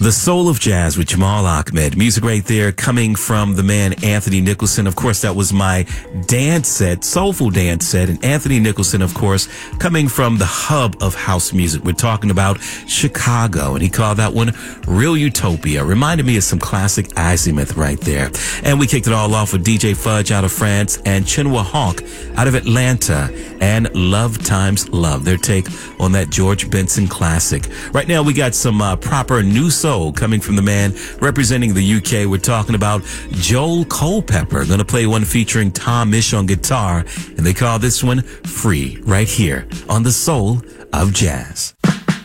The Soul of Jazz with Jamal Ahmed. Music right there coming from the man Anthony Nicholson. Of course, that was my dance set, soulful dance set. And Anthony Nicholson, of course, coming from the hub of house music. We're talking about Chicago, and he called that one Real Utopia. Reminded me of some classic Azimuth right there. And we kicked it all off with DJ Fudge out of France and Chinua Hawk out of Atlanta and Love Times Love, their take on that George Benson classic. Right now, we got some proper new soul coming from the man representing the UK. We're talking about Joel Culpepper. Going to play one featuring Tom Misch on guitar, and they call this one Free right here on The Soul of Jazz.